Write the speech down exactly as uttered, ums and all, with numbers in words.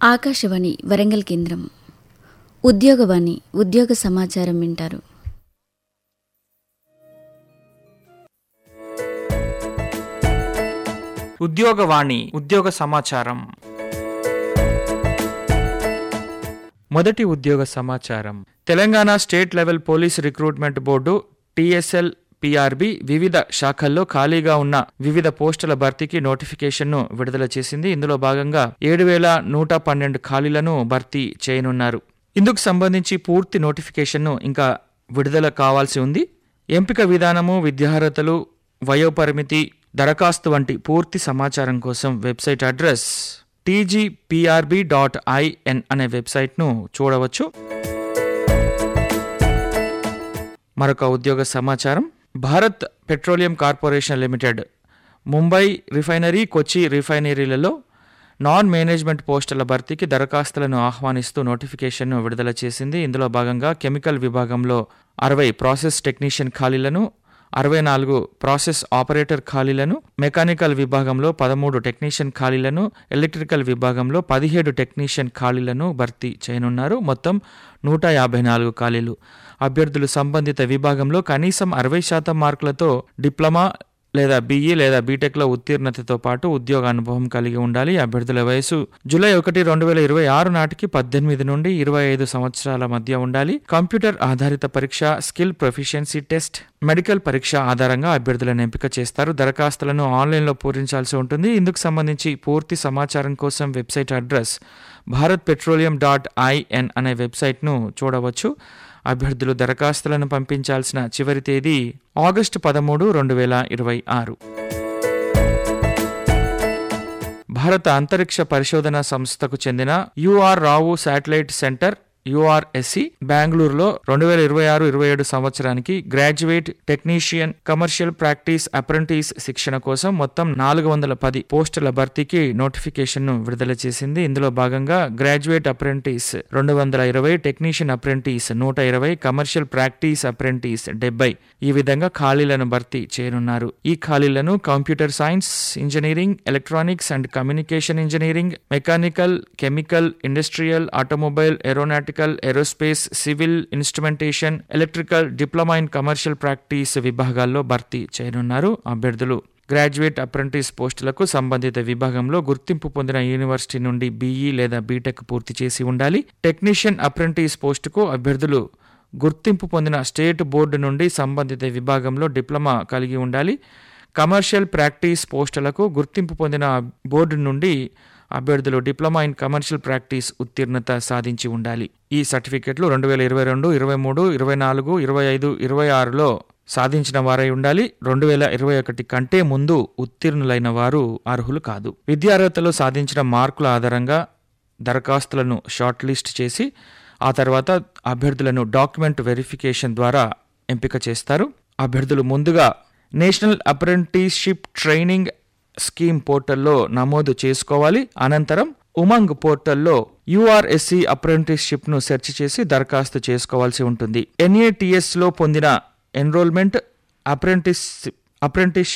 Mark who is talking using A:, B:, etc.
A: ఆకాశవాణి వరంగల్ కేంద్రం. ఉద్యోగవాణి ఉద్యోగ సమాచారం వింటారు.
B: ఉద్యోగవాణి ఉద్యోగ సమాచారం. మొదటి ఉద్యోగ సమాచారం. Telangana state level police recruitment board TSL PRB వివిధ శాఖల్లో ఖాళీగా ఉన్న వివిధ పోస్టుల భర్తీకి నోటిఫికేషన్ను విడుదల చేసింది. ఇందులో భాగంగా ఏడు వేల నూట పన్నెండు ఖాళీలను భర్తీ చేయనున్నారు. ఇందుకు సంబంధించి పూర్తి నోటిఫికేషన్ను ఇంకా విడుదల కావాల్సి ఉంది. ఎంపిక విధానము, విద్యార్హతలు, వయోపరిమితి, దరఖాస్తు వంటి పూర్తి సమాచారం కోసం website address TGPRB dot IN అనే వెబ్సైట్ను చూడవచ్చు. మరొక ఉద్యోగ సమాచారం. Bharat petroleum corporation limited Mumbai refinery, కొచ్చి రిఫైనరీలలో నాన్ మేనేజ్మెంట్ పోస్టుల భర్తీకి దరఖాస్తులను ఆహ్వానిస్తూ నోటిఫికేషన్ను విడుదల చేసింది. ఇందులో భాగంగా కెమికల్ విభాగంలో అరవై ప్రాసెస్ టెక్నీషియన్ ఖాళీలను, అరవై నాలుగు ప్రాసెస్ ఆపరేటర్ ఖాళీలను, మెకానికల్ విభాగంలో పదమూడు టెక్నీషియన్ ఖాళీలను, ఎలక్ట్రికల్ విభాగంలో పదిహేడు టెక్నీషియన్ ఖాళీలను భర్తీ చేయనున్నారు. మొత్తం నూట యాభై నాలుగు ఖాళీలు. అభ్యర్థులు సంబంధిత విభాగంలో కనీసం అరవై శాతం మార్కులతో డిప్లొమా లేదా బీఈ లేదా బీటెక్లో ఉత్తీర్ణతతో పాటు ఉద్యోగ అనుభవం కలిగి ఉండాలి. అభ్యర్థుల వయసు జూలై ఒకటి రెండు వేల ఇరవై ఆరు నాటికి పద్దెనిమిది నుండి ఇరవై ఐదు సంవత్సరాల మధ్య ఉండాలి. కంప్యూటర్ ఆధారిత పరీక్ష, స్కిల్ ప్రొఫిషియన్సీ టెస్ట్, మెడికల్ పరీక్ష ఆధారంగా అభ్యర్థులను ఎంపిక చేస్తారు. దరఖాస్తులను ఆన్లైన్లో పూరించాల్సి ఉంటుంది. ఇందుకు సంబంధించి పూర్తి సమాచారం కోసం website address Bharat petroleum dot IN అనే వెబ్సైట్ను చూడవచ్చు. అభ్యర్థులు దరఖాస్తులను పంపించాల్సిన చివరి తేదీ ఆగస్టు పదమూడు రెండు వేల ఇరవై ఆరు. భారత అంతరిక్ష పరిశోధన సంస్థకు చెందిన యుఆర్ రావు శాటిలైట్ సెంటర్ యుఆర్ఎస్సి బెంగళూరులో రెండు వేల ఇరవై ఆరు ఇరవై ఏడు సంవత్సరానికి graduate technician commercial practice apprentice శిక్షణ కోసం మొత్తం నాలుగు వందల పది పోస్టుల భర్తీకి నోటిఫికేషన్ను విడుదల చేసింది. ఇందులో భాగంగా గ్రాడ్యుయేట్ అప్రెంటిస్ రెండు వందల ఇరవై, టెక్నీషియన్ అప్రెంటిస్ నూట ఇరవై, కమర్షియల్ ప్రాక్టీస్ అప్రెంటిస్ డెబ్బై ఈ విధంగా ఖాళీలను భర్తీ చేయనున్నారు. ఈ ఖాళీలను computer science, engineering, electronics and communication engineering, mechanical, chemical, industrial, automobile, aeronautical, aerospace, civil, instrumentation, electrical, diploma in commercial practice విభాగాల్లో భర్తీ చేయనున్నారు. అభ్యర్థులు గ్రాడ్యుయేట్ అప్రెంటిస్ పోస్టులకు సంబంధిత విభాగంలో గుర్తింపు పొందిన యూనివర్సిటీ నుండి బీఈ లేదా బీటెక్ పూర్తి చేసి ఉండాలి. టెక్నీషియన్ అప్రెంటిస్ పోస్టుకు అభ్యర్థులు గుర్తింపు పొందిన స్టేట్ బోర్డు నుండి సంబంధిత విభాగంలో డిప్లొమా కలిగి ఉండాలి. కమర్షియల్ ప్రాక్టీస్ పోస్టులకు గుర్తింపు పొందిన బోర్డు నుండి అభ్యర్థులు డిప్లొమా ఇన్ కమర్షియల్ ప్రాక్టీస్ ఉత్తీర్ణత సాధించి ఉండాలి. ఈ సర్టిఫికెట్లు రెండు వేల ఇరవై రెండు, ఇరవై మూడు, ఇరవై నాలుగు, ఇరవై ఐదు, ఇరవై ఆరులో సాధించిన వారై ఉండాలి. రెండు వేల ఇరవై ఒకటి కంటే ముందు ఉత్తీర్ణులైన వారు అర్హులు కాదు. విద్యార్హతలో సాధించిన మార్కుల ఆధారంగా దరఖాస్తులను షార్ట్ లిస్ట్ చేసి ఆ తర్వాత అభ్యర్థులను డాక్యుమెంట్ వెరిఫికేషన్ ద్వారా ఎంపిక చేస్తారు. అభ్యర్థులు ముందుగా నేషనల్ అప్రెంటిస్షిప్ ట్రైనింగ్ స్కీమ్ పోర్టల్లో నమోదు చేసుకోవాలి. అనంతరం ఉమంగ్ పోర్టల్లో యుఆర్ఎస్సి అప్రెంటిస్షిప్ ను సెర్చ్ చేసి దరఖాస్తు చేసుకోవాల్సి ఉంటుంది. ఎన్ఏటిఎస్ లో పొందిన ఎన్రోల్మెంట్, అప్రెంటిస్ అప్రెంటిస్